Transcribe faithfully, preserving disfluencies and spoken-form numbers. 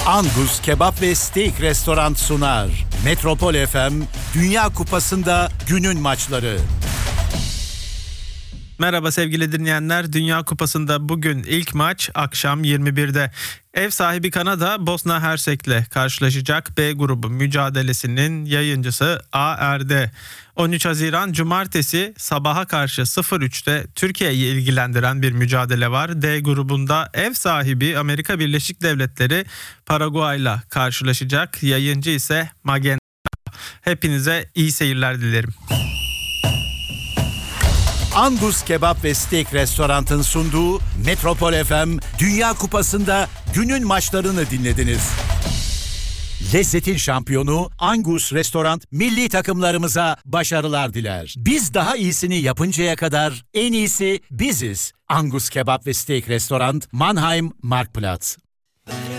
Angus Kebap ve Steak Restoran sunar. Metropol F M, Dünya Kupası'nda günün maçları. Merhaba sevgili dinleyenler. Dünya Kupası'nda bugün ilk maç akşam yirmi birde. Ev sahibi Kanada Bosna Hersek'le karşılaşacak. B grubu mücadelesinin yayıncısı A R D. on üç Haziran Cumartesi sabaha karşı sıfır üçte Türkiye'yi ilgilendiren bir mücadele var. D grubunda ev sahibi Amerika Birleşik Devletleri Paraguay'la karşılaşacak. Yayıncı ise Magenta. Hepinize iyi seyirler dilerim. Angus Kebap ve Steak Restoran'ın sunduğu Metropol F M Dünya Kupası'nda günün maçlarını dinlediniz. Lezzetin şampiyonu Angus Restoran milli takımlarımıza başarılar diler. Biz daha iyisini yapıncaya kadar en iyisi biziz. Angus Kebap ve Steak Restoran, Mannheim, Marktplatz.